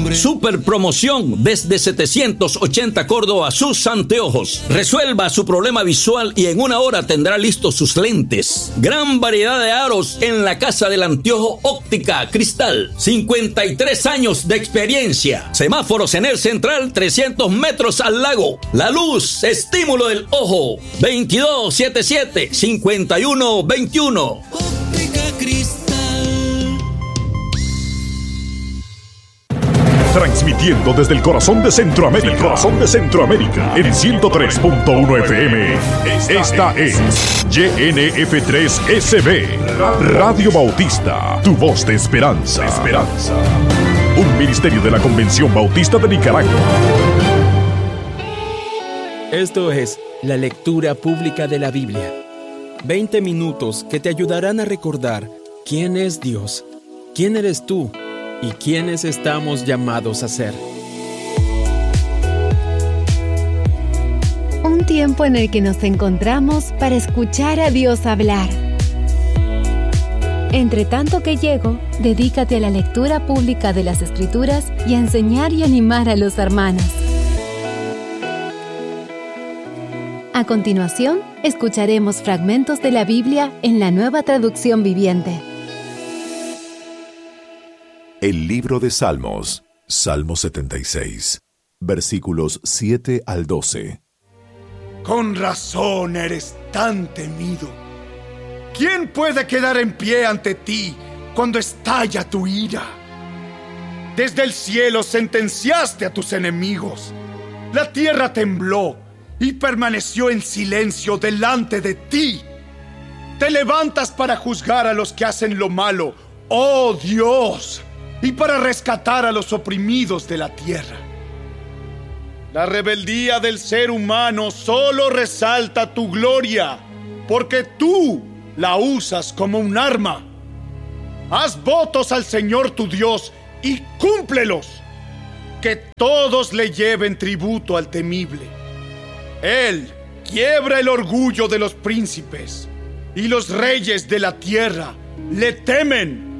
Super promoción desde 780 Córdoba, sus anteojos. Resuelva su problema visual y en una hora tendrá listos sus lentes. Gran variedad de aros en la Casa del Anteojo Óptica Cristal. 53 años de experiencia. Semáforos en el central, 300 metros al lago. La luz, estímulo del ojo. 2277-5121. Óptica Cristal. Transmitiendo desde el corazón de Centroamérica. En 103.1 FM. Esta es YNF3SB. Radio Bautista, tu voz de esperanza. Un ministerio de la Convención Bautista de Nicaragua. Esto es la lectura pública de la Biblia. 20 minutos que te ayudarán a recordar quién es Dios, quién eres tú y quiénes estamos llamados a ser. Un tiempo en el que nos encontramos para escuchar a Dios hablar. Entre tanto que llego, dedícate a la lectura pública de las Escrituras y a enseñar y animar a los hermanos. A continuación, escucharemos fragmentos de la Biblia en la Nueva Traducción Viviente. El libro de Salmos, Salmo 76, versículos 7 al 12. Con razón eres tan temido. ¿Quién puede quedar en pie ante ti cuando estalla tu ira? Desde el cielo sentenciaste a tus enemigos. La tierra tembló y permaneció en silencio delante de ti. Te levantas para juzgar a los que hacen lo malo, oh Dios, y para rescatar a los oprimidos de la tierra. La rebeldía del ser humano solo resalta tu gloria, porque tú la usas como un arma. Haz votos al Señor tu Dios y cúmplelos. Que todos le lleven tributo al temible. Él quiebra el orgullo de los príncipes, y los reyes de la tierra le temen.